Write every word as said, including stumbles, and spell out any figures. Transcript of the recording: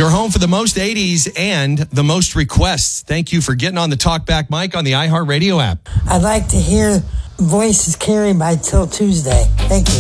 You're home for the most eighties and the most requests. Thank you for getting on the Talkback mic on the iHeartRadio app. I'd like to hear Voices carried by Till Tuesday. Thank you.